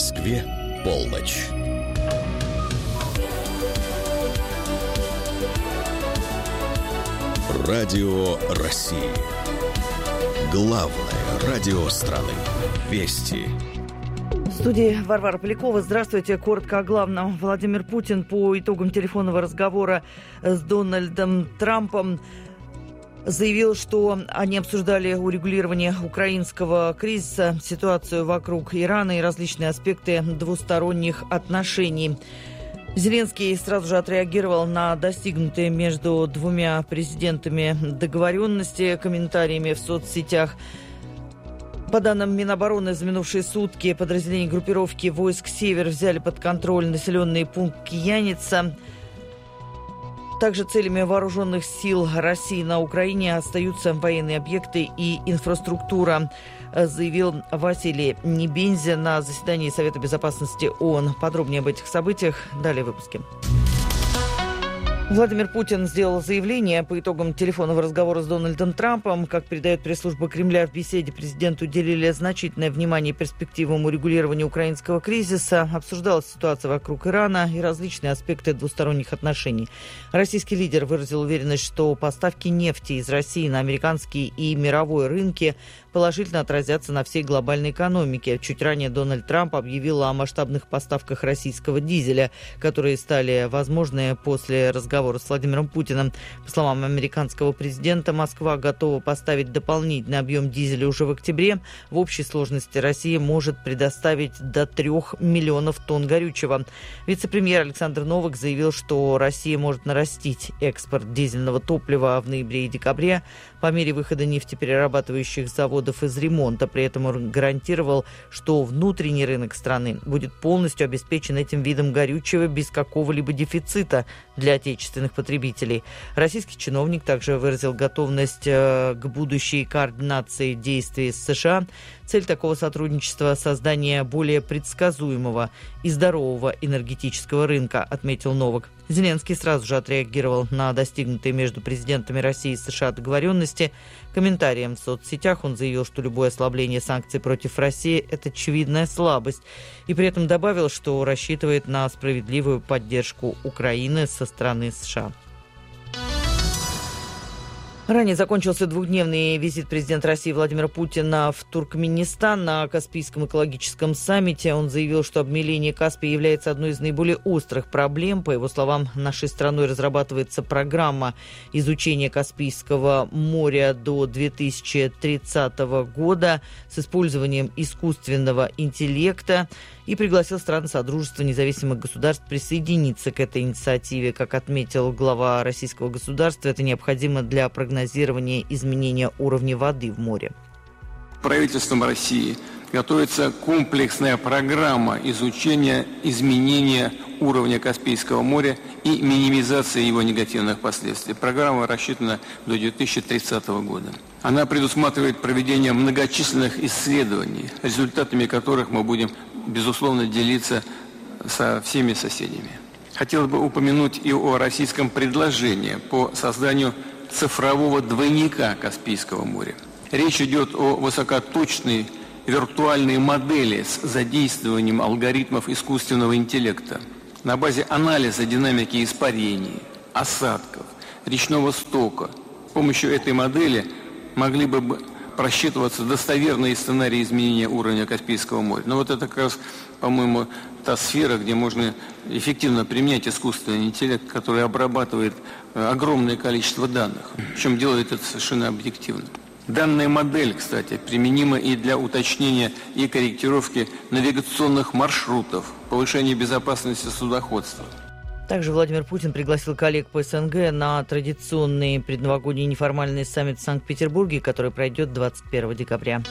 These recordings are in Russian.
Москве полночь. Радио России. Главное радио страны. Вести. В студии Варвара Полякова. Здравствуйте. Коротко о главном. Владимир Путин по итогам телефонного разговора с Дональдом Трампом заявил, что они обсуждали урегулирование украинского кризиса, ситуацию вокруг Ирана и различные аспекты двусторонних отношений. Зеленский сразу же отреагировал на достигнутые между двумя президентами договоренности комментариями в соцсетях. По данным Минобороны, за минувшие сутки подразделения группировки войск «Север» взяли под контроль населенный пункт Кияница. Также целями вооруженных сил России на Украине остаются военные объекты и инфраструктура, заявил Василий Небензя на заседании Совета безопасности ООН. Подробнее об этих событиях далее в выпуске. Владимир Путин сделал заявление по итогам телефонного разговора с Дональдом Трампом. Как передает пресс-служба Кремля, в беседе президенту уделили значительное внимание перспективам урегулирования украинского кризиса. Обсуждалась ситуация вокруг Ирана и различные аспекты двусторонних отношений. Российский лидер выразил уверенность, что поставки нефти из России на американские и мировой рынки положительно отразятся на всей глобальной экономике. Чуть ранее Дональд Трамп объявил о масштабных поставках российского дизеля, которые стали возможны после разговора с Владимиром Путиным. По словам американского президента, Москва готова поставить дополнительный объем дизеля уже в октябре. В общей сложности Россия может предоставить до 3 миллионов тонн горючего. Вице-премьер Александр Новак заявил, что Россия может нарастить экспорт дизельного топлива в ноябре и декабре по мере выхода нефтеперерабатывающих заводов из ремонта. При этом он гарантировал, что внутренний рынок страны будет полностью обеспечен этим видом горючего без какого-либо дефицита для отечественных потребителей. Российский чиновник также выразил готовность к будущей координации действий с США. Цель такого сотрудничества – создание более предсказуемого и здорового энергетического рынка, отметил Новак. Зеленский сразу же отреагировал на достигнутые между президентами России и США договоренности. Комментарием в соцсетях он заявил, что любое ослабление санкций против России – это очевидная слабость. И при этом добавил, что рассчитывает на справедливую поддержку Украины со стороны США. Ранее закончился двухдневный визит президента России Владимира Путина в Туркменистан на Каспийском экологическом саммите. Он заявил, что обмеление Каспия является одной из наиболее острых проблем. По его словам, нашей страной разрабатывается программа изучения Каспийского моря до 2030 года с использованием искусственного интеллекта и пригласил страны Содружества независимых государств присоединиться к этой инициативе. Как отметил глава российского государства, это необходимо для прогнозирования изменения уровня воды в море. Правительством России готовится комплексная программа изучения изменения уровня Каспийского моря и минимизации его негативных последствий. Программа рассчитана до 2030 года. Она предусматривает проведение многочисленных исследований, результатами которых мы будем, безусловно, делиться со всеми соседями. Хотел бы упомянуть и о российском предложении по созданию цифрового двойника Каспийского моря. Речь идет о высокоточной виртуальной модели с задействованием алгоритмов искусственного интеллекта. На базе анализа динамики испарений, осадков, речного стока. С помощью этой модели могли бы просчитываться достоверные сценарии изменения уровня Каспийского моря. Но вот это как раз, по-моему, та сфера, где можно эффективно применять искусственный интеллект, который обрабатывает огромное количество данных. Причем делает это совершенно объективно. Данная модель, кстати, применима и для уточнения и корректировки навигационных маршрутов, повышения безопасности судоходства. Также Владимир Путин пригласил коллег по СНГ на традиционный предновогодний неформальный саммит в Санкт-Петербурге, который пройдет 21 декабря.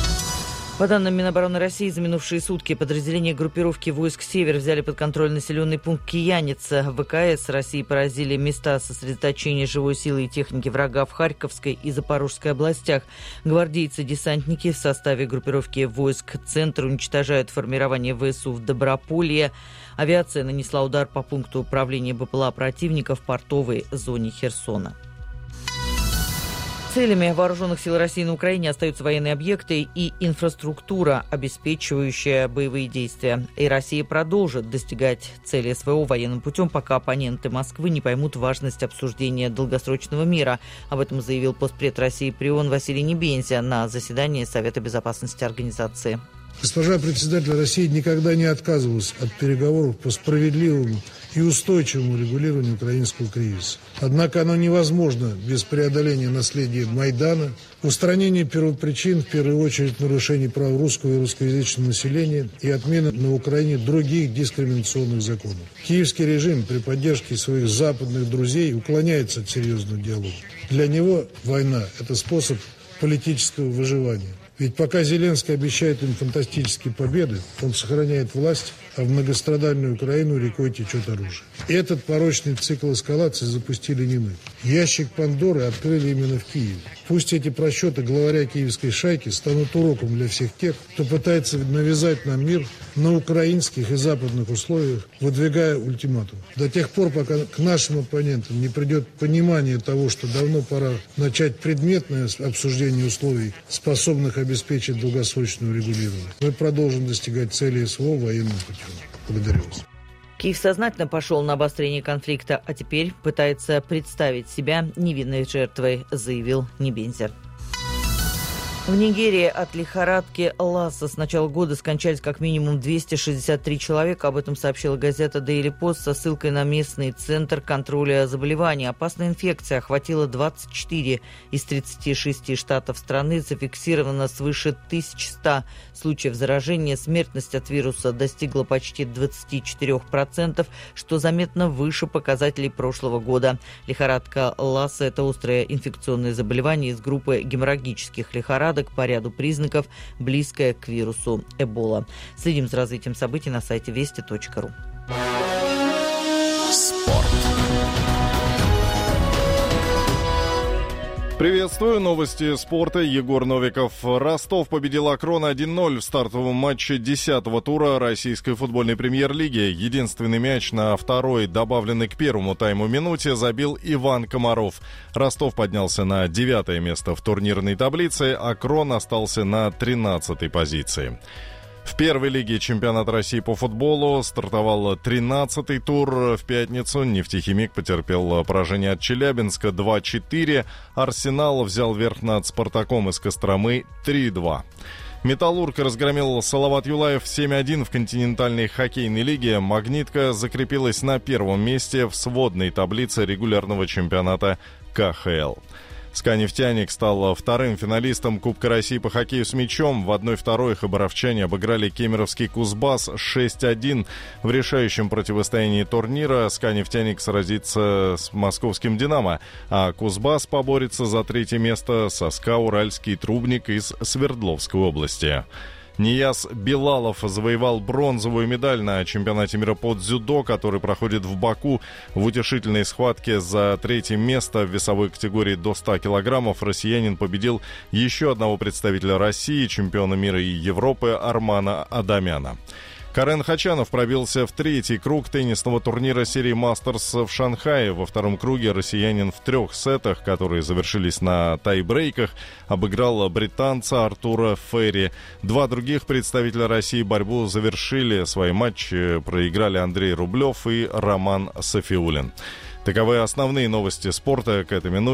По данным Минобороны России, за минувшие сутки подразделения группировки войск «Север» взяли под контроль населенный пункт Кияница. В ВКС России поразили места сосредоточения живой силы и техники врага в Харьковской и Запорожской областях. Гвардейцы-десантники в составе группировки войск «Центр» уничтожают формирование ВСУ в Доброполье. Авиация нанесла удар по пункту управления БПЛА противника в портовой зоне Херсона. Целями вооруженных сил России на Украине остаются военные объекты и инфраструктура, обеспечивающая боевые действия. И Россия продолжит достигать цели СВО военным путем, пока оппоненты Москвы не поймут важность обсуждения долгосрочного мира. Об этом заявил постпред России при ООН Василий Небензя на заседании Совета безопасности организации. Госпожа председатель России никогда не отказывалась от переговоров по справедливому и устойчивому регулированию украинского кризиса. Однако оно невозможно без преодоления наследия Майдана, устранения первопричин, в первую очередь нарушений прав русского и русскоязычного населения и отмены на Украине других дискриминационных законов. Киевский режим при поддержке своих западных друзей уклоняется от серьезного диалога. Для него война – это способ политического выживания. Ведь пока Зеленский обещает им фантастические победы, он сохраняет власть, а в многострадальную Украину рекой течет оружие. И этот порочный цикл эскалации запустили не мы. Ящик Пандоры открыли именно в Киеве. Пусть эти просчеты главаря киевской шайки станут уроком для всех тех, кто пытается навязать нам мир на украинских и западных условиях, выдвигая ультиматум. До тех пор, пока к нашим оппонентам не придет понимание того, что давно пора начать предметное обсуждение условий, способных обеспечить долгосрочное регулирование, мы продолжим достигать цели СВО военным путем. Благодарю вас. Киев сознательно пошел на обострение конфликта, а теперь пытается представить себя невинной жертвой, заявил Небензя. В Нигерии от лихорадки Ласса с начала года скончались как минимум 263 человека. Об этом сообщила газета Daily Post со ссылкой на местный центр контроля заболеваний. Опасная инфекция охватила 24 из 36 штатов страны. Зафиксировано свыше 1100 случаев заражения. Смертность от вируса достигла почти 24%, что заметно выше показателей прошлого года. Лихорадка Ласса – это острое инфекционное заболевание из группы геморрагических лихорадок по ряду признаков, близкое к вирусу Эбола. Следим за развитием событий на сайте вести.ру. Спорт. Приветствую. Новости спорта. Егор Новиков. Ростов победил Акрон 1-0 в стартовом матче 10-го тура российской футбольной премьер-лиги. Единственный мяч на второй, добавленный к первому тайму минуте, забил Иван Комаров. Ростов поднялся на 9-е место в турнирной таблице, Акрон остался на 13-й позиции. В первой лиге чемпионата России по футболу стартовал 13-й тур. В пятницу «Нефтехимик» потерпел поражение от Челябинска 2-4. «Арсенал» взял верх над «Спартаком» из Костромы 3-2. «Металлург» разгромил «Салават Юлаев» 7-1 в континентальной хоккейной лиге. «Магнитка» закрепилась на первом месте в сводной таблице регулярного чемпионата КХЛ. «СКА-Нефтяник» стал вторым финалистом Кубка России по хоккею с мячом. В 1-2 хабаровчане обыграли кемеровский «Кузбасс» 6-1. В решающем противостоянии турнира «СКА-Нефтяник» сразится с московским «Динамо», а «Кузбасс» поборется за третье место со «СКА Уральский Трубник» из Свердловской области. Нияз Белалов завоевал бронзовую медаль на чемпионате мира по дзюдо, который проходит в Баку. В утешительной схватке за третье место в весовой категории до 100 килограммов россиянин победил еще одного представителя России, чемпиона мира и Европы Армана Адамяна. Карен Хачанов пробился в третий круг теннисного турнира серии «Мастерс» в Шанхае. Во втором круге россиянин в 3 сетах, которые завершились на тайбрейках, обыграл британца Артура Ферри. 2 других представителя России борьбу завершили. Свои матчи проиграли Андрей Рублев и Роман Софиулин. Таковы основные новости спорта к этой минуте.